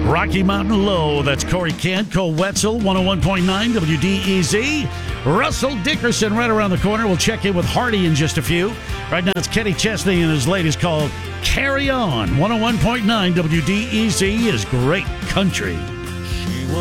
Rocky Mountain Low. That's Corey Kent, Cole Wetzel, 101.9 WDEZ. Russell Dickerson right around the corner. We'll check in with Hardy in just a few. Right now it's Kenny Chesney and his latest called Carry On. 101.9 WDEZ is great country.